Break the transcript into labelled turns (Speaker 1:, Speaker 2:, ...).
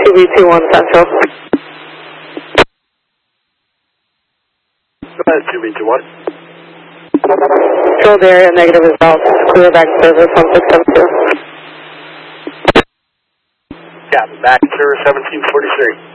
Speaker 1: 2B21 Central.
Speaker 2: Go ahead, 2B21.
Speaker 1: Controlled area negative results. Clear back service 1672.
Speaker 2: Yeah, back service 1743.